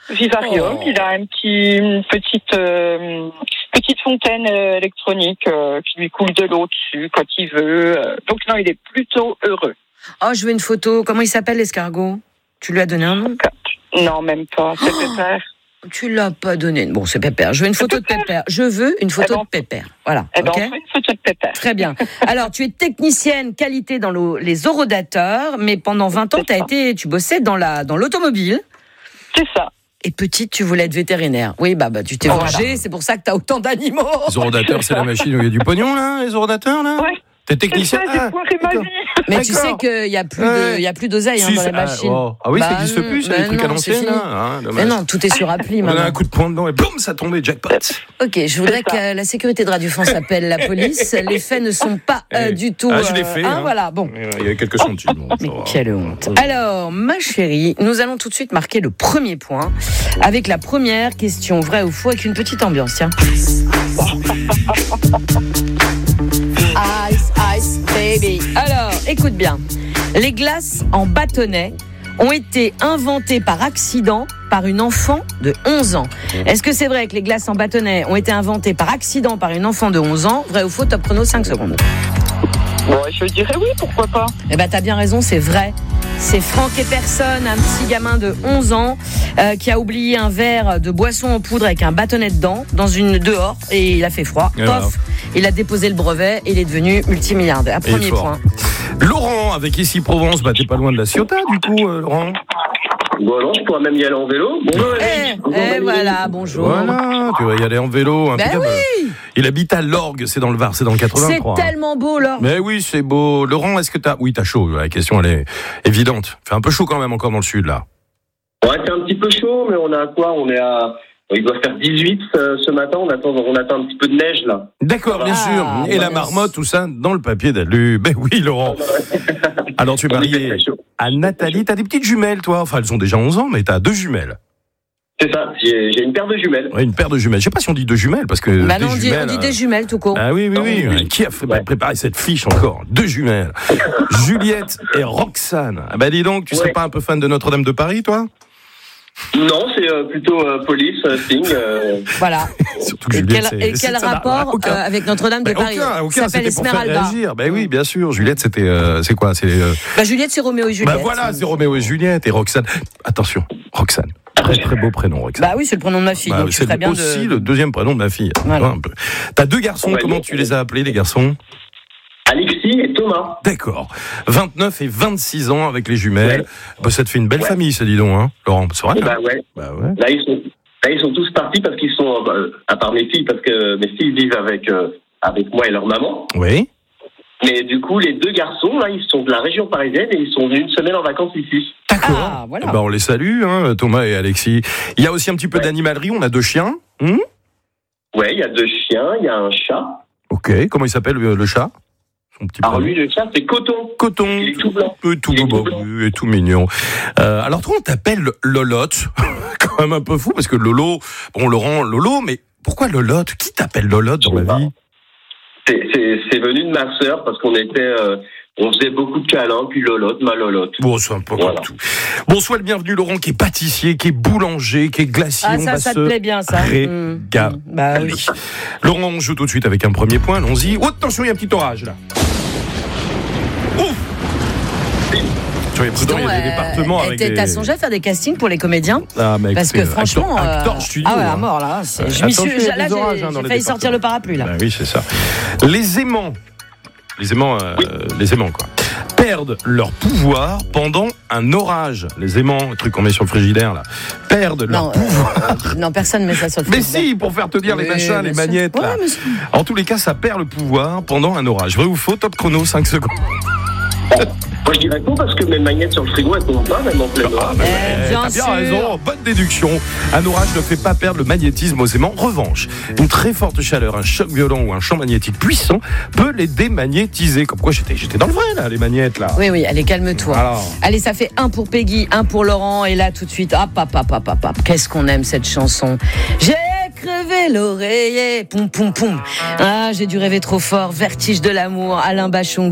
Vivarium. Il a une petite fontaine électronique qui lui coule de l'eau dessus quand il veut. Donc non, il est plutôt heureux. Oh, je veux une photo. Comment il s'appelle, l'escargot? Tu lui as donné un nom? Non, même pas. C'est Pépère. Tu l'as pas donné. Bon, c'est Pépère. Je veux une photo de Pépère. Je veux une photo de Pépère. Voilà. On fait une photo de Pépère. Très bien. Alors, tu es technicienne qualité dans les orodateurs, mais pendant 20 ans, tu bossais dans l'automobile. C'est ça. Et petite, tu voulais être vétérinaire. Oui, tu t'es vengée, c'est pour ça que tu as autant d'animaux. Les orodateurs, c'est la machine où il y a du pognon, là, les orodateurs, là? Ouais. T'es technicien? J'ai foiré ma vie. Mais tu sais qu'il n'y a plus d'oseille dans les machines. Ah oui, ça n'existe plus, c'est des trucs à l'ancienne. Mais non, tout est sur appli maintenant. On a un coup de poing dedans et boum, ça tombait, jackpot. Ok, je voudrais que la sécurité de Radio France appelle la police. Les faits ne sont pas du tout... je l'ai fait. Voilà, bon. Il y a quelques centimes. Mais quelle honte. Alors, ma chérie, nous allons tout de suite marquer le premier point avec la première question, vrai ou faux, avec une petite ambiance, tiens. Ice, baby. Alors, écoute bien. Les glaces en bâtonnet ont été inventées par accident par une enfant de 11 ans. Est-ce que c'est vrai que les glaces en bâtonnet ont été inventées par accident par une enfant de 11 ans? Vrai ou faux? Top chrono, 5 secondes. Bon, je dirais oui, pourquoi pas. T'as bien raison, c'est vrai. C'est Franck Epperson, un petit gamin de 11 ans qui a oublié un verre de boisson en poudre avec un bâtonnet dedans, dehors, et il a fait froid. Pof, il a déposé le brevet et il est devenu multimilliardaire. Premier point. Laurent, avec Ici Provence, t'es pas loin de la Ciotat, du coup, Laurent? Bon, non, je pourrais même y aller en vélo. Bonjour, voilà, bonjour. Voilà, tu vas y aller en vélo. Oui. Il habite à Lorgues, c'est dans le Var, c'est dans le 83. C'est tellement beau, Lorgues. Mais oui, c'est beau. Laurent, est-ce que t'as... Oui, t'as chaud, la question, elle est évidente. Fait un peu chaud quand même encore dans le sud, là. Ouais, c'est un petit peu chaud, mais on a quoi? On est à... Il doit faire 18 ce matin, on attend un petit peu de neige, là. D'accord, bien sûr. Et la marmotte, tout ça, dans le papier d'alu. Ben oui, Laurent. Alors, tu es marié à Nathalie. T'as des petites jumelles, toi? Enfin, elles ont déjà 11 ans, mais t'as 2 jumelles. C'est ça, j'ai une paire de jumelles. Oui, une paire de jumelles. Je sais pas si on dit 2 jumelles, parce que... non, on dit des jumelles, tout court. Ah oui. Qui a préparé cette fiche encore? 2 jumelles. Juliette et Roxane. Dis donc, tu serais pas un peu fan de Notre-Dame de Paris, toi? Non, c'est plutôt police, Sting. Voilà. Surtout que Juliette, quel rapport avec Notre-Dame de Paris? Aucun, ça s'appelle Esmeralda. Oui, bien sûr. Juliette, c'était... c'est quoi? Juliette, c'est Roméo et Juliette. Voilà, c'est Roméo et Juliette. Et Roxane. Attention, Roxane. Très très beau prénom, Roxane. Oui, c'est le prénom de ma fille. Donc c'est bien aussi le deuxième prénom de ma fille. Voilà. T'as 2 garçons, comment tu les as appelés, les garçons? Alexis et Thomas. D'accord. 29 et 26 ans avec les jumelles. Ça te fait une belle famille, ça, dis donc, hein, Laurent. C'est vrai. Ouais. Là, ils sont tous partis parce qu'ils sont, à part mes filles, parce que mes filles vivent avec moi et leur maman. Oui. Mais du coup, les 2 garçons, là, ils sont de la région parisienne et ils sont venus une semaine en vacances ici. D'accord. Voilà. On les salue, hein, Thomas et Alexis. Il y a aussi un petit peu d'animalerie. On a 2 chiens. Ouais, il y a 2 chiens, il y a un chat. Ok. Comment il s'appelle, le chat? Alors lui, le chat, c'est Coton. Il est tout blanc. Et tout mignon. Alors toi, on t'appelle Lolotte. Quand même un peu fou, parce que Lolo, Laurent, Lolo, mais pourquoi Lolotte? Qui t'appelle Lolotte dans la vie? C'est venu de ma sœur, parce qu'on était... on faisait beaucoup de câlins, puis Lolotte, ma Lolotte. Bon, c'est un peu comme tout. Bon, sois le bienvenu, Laurent, qui est pâtissier, qui est boulanger, qui est glacier. Ça te plaît bien, ça. Régaler. Oui. Laurent, on joue tout de suite avec un premier point, allons-y. Oh, attention, il y a un petit orage, là. Ouf! Prudent, il y a des départements avec t'as songé à faire des castings pour les comédiens? Parce que franchement... Acteur studio. À mort, là. J'ai failli sortir le parapluie, là. Oui, c'est ça. Les aimants. Les aimants, quoi. Perdent leur pouvoir pendant un orage. Les aimants, le truc qu'on met sur le frigidaire, là. Perdent leur pouvoir. Non, personne ne met ça sur le frigidaire. Mais si, pour faire tenir les machins, les magnettes, là. En tous les cas, ça perd le pouvoir pendant un orage. Vrai ou faux? Top chrono, 5 secondes. Moi, je dirais faux parce que mes magnettes sur le frigo, elles tombent pas, même en plein orage. T'as bien raison, bonne déduction. Un orage ne fait pas perdre le magnétisme aux aimants. En revanche, une très forte chaleur, un choc violent ou un champ magnétique puissant peut les démagnétiser. Comme quoi, j'étais dans le vrai, là, les magnettes, là. Oui, allez, calme-toi. Alors. Allez, ça fait 1 pour Peggy, 1 pour Laurent. Et là, tout de suite, qu'est-ce qu'on aime cette chanson. J'ai crevé l'oreiller, poum, poum, poum. J'ai dû rêver trop fort, vertige de l'amour, Alain Bachung.